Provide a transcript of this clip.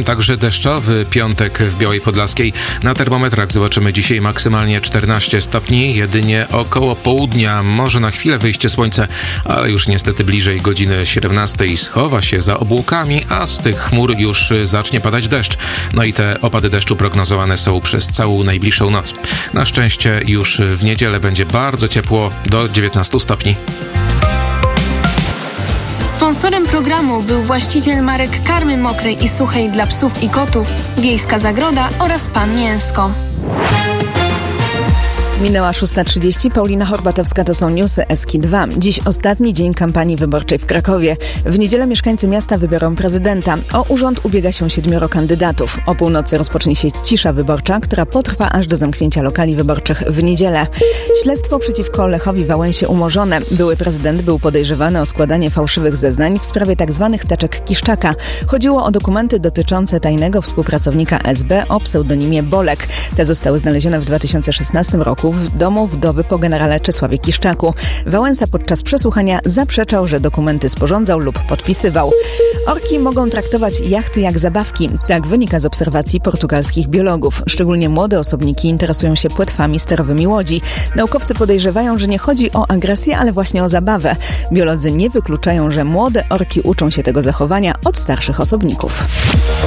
zatem także deszczowy piątek w Białej Podlaskiej. Na termometrach zobaczymy dzisiaj maksymalnie 14 stopni, jedynie około południa może na chwilę wyjście słońce, ale już niestety bliżej godziny 17 schowa się za obłokami, a z tych chmur już zacznie padać deszcz. No i te opady deszczu prognozowane są przez całą najbliższą noc. Na szczęście już w niedzielę będzie bardzo ciepło, do 19 stopni. Sponsorem programu był właściciel marek karmy mokrej i suchej dla psów i kotów, Wiejska Zagroda oraz Pan Mięsko. Minęła 6:30. Paulina Horbatowska, to są newsy Eski2. Dziś ostatni dzień kampanii wyborczej w Krakowie. W niedzielę mieszkańcy miasta wybiorą prezydenta. O urząd ubiega się 7 kandydatów. O północy rozpocznie się cisza wyborcza, która potrwa aż do zamknięcia lokali wyborczych w niedzielę. Śledztwo przeciwko Lechowi Wałęsie umorzone. Były prezydent był podejrzewany o składanie fałszywych zeznań w sprawie tzw. teczek Kiszczaka. Chodziło o dokumenty dotyczące tajnego współpracownika SB o pseudonimie Bolek. Te zostały znalezione w 2016 roku w domu wdowy po generale Czesławie Kiszczaku. Wałęsa podczas przesłuchania zaprzeczał, że dokumenty sporządzał lub podpisywał. Orki mogą traktować jachty jak zabawki. Tak wynika z obserwacji portugalskich biologów. Szczególnie młode osobniki interesują się płetwami sterowymi łodzi. Naukowcy podejrzewają, że nie chodzi o agresję, ale właśnie o zabawę. Biolodzy nie wykluczają, że młode orki uczą się tego zachowania od starszych osobników.